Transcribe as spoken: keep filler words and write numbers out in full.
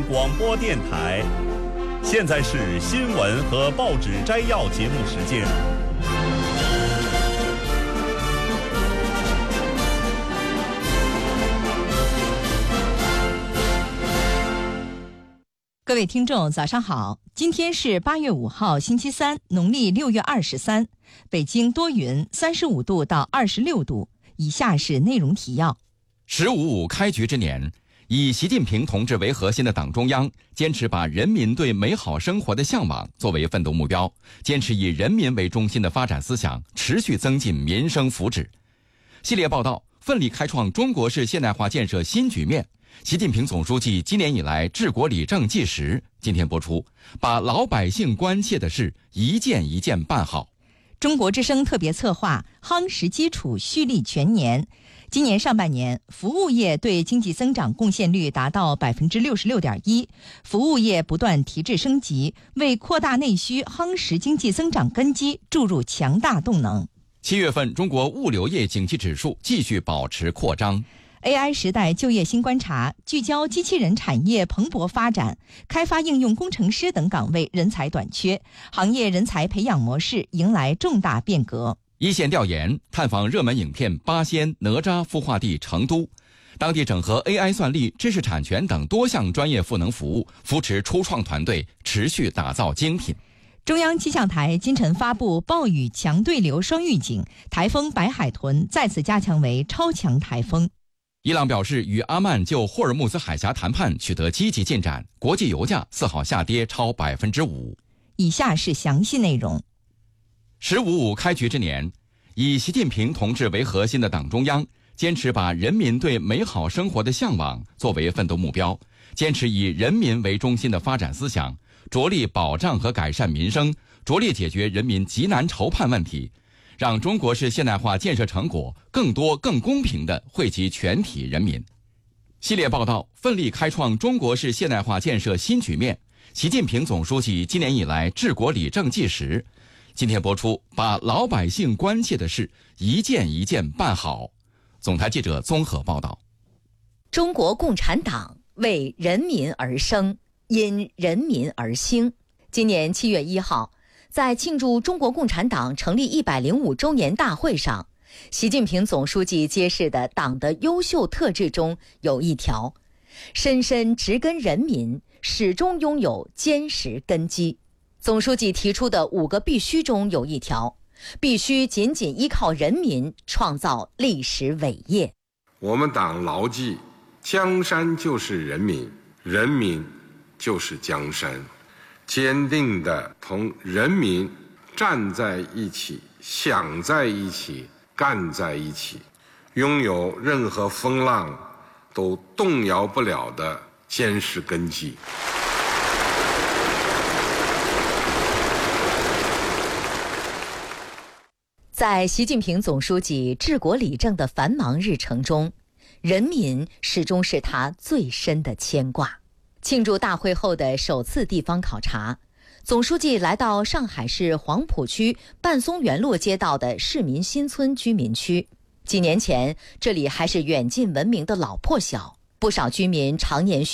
广播电台。现在是新闻和报纸摘要节目时间。 各位听众早上好，今天是八月五号星期三，农历六月二十三，北京多云，三十五度到二十六度。以下是内容提要。 十五五开局之年，以习近平同志为核心的党中央坚持把人民对美好生活的向往作为奋斗目标，坚持以人民为中心的发展思想，持续增进民生福祉。系列报道奋力开创中国式现代化建设新局面，习近平总书记今年以来治国理政纪实，今天播出，把老百姓关切的事一件一件办好。 中国之声特别策划夯实基础蓄力全年。今年上半年，服务业对经济增长贡献率达到 百分之六十六点一， 服务业不断提质升级，为扩大内需、夯实经济增长根基注入强大动能。 七月份中国物流业景气指数继续保持扩张。 A I 时代就业新观察聚焦机器人产业蓬勃发展，开发应用工程师等岗位人才短缺，行业人才培养模式迎来重大变革。 一线调研探访热门影片八仙哪吒孵化地成都，当地整合 A I 算力、知识产权等多项专业赋能服务，扶持初创团队，持续打造精品。 中央气象台今晨发布暴雨强对流双预警，台风白海豚再次加强为超强台风。 伊朗表示与阿曼就霍尔木兹海峡谈判取得积极进展，国际油价四号下跌超百分之五。 以下是详细内容。 十五五开局之年，以习近平同志为核心的党中央坚持把人民对美好生活的向往作为奋斗目标，坚持以人民为中心的发展思想，着力保障和改善民生，着力解决人民急难愁盼问题，让中国式现代化建设成果更多更公平地惠及全体人民。系列报道奋力开创中国式现代化建设新局面，习近平总书记今年以来治国理政纪实，今天播出，把老百姓关切的事一件一件办好。总台记者综合报道。 中国共产党为人民而生，因人民而兴。今年七月一号，在庆祝中国共产党成立一百零五周年大会上，习近平总书记揭示的党的优秀特质中有一条：深深植根人民，始终拥有坚实根基。总书记提出的五个必须中有一条：必须紧紧依靠人民，创造历史伟业。 我们党牢记，江山就是人民，人民就是江山，坚定地同人民站在一起，想在一起，干在一起，拥有任何风浪都动摇不了的坚实根基。 在习近平总书记治国理政的繁忙日程中，人民始终是他最深的牵挂。庆祝大会后的首次地方考察，总书记来到上海市黄浦区半松园路街道的市民新村居民区。几年前，这里还是远近闻名的老破小，不少居民常年